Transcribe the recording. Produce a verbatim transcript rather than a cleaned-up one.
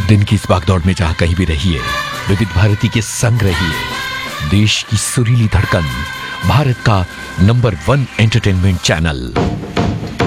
दिन की इस भागदौड़ में जहां कहीं भी रहिए, विविध भारती के संग रहिए। देश की सुरीली धड़कन, भारत का नंबर वन एंटरटेनमेंट चैनल।